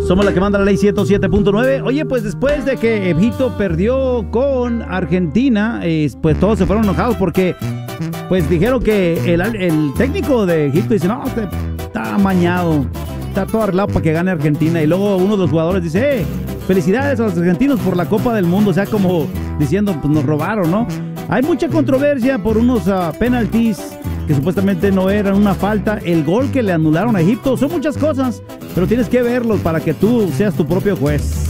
Somos la que manda la ley 107.9. Oye, pues después de que Egipto perdió con Argentina, pues todos se fueron enojados porque pues dijeron que el técnico de Egipto dice, no, está amañado, está todo arreglado para que gane Argentina. Y luego uno de los jugadores dice, felicidades a los argentinos por la Copa del Mundo. O sea, como diciendo, pues nos robaron, ¿no? Hay mucha controversia por unos penaltis que supuestamente no eran una falta, el gol que le anularon a Egipto, son muchas cosas, pero tienes que verlos para que tú seas tu propio juez.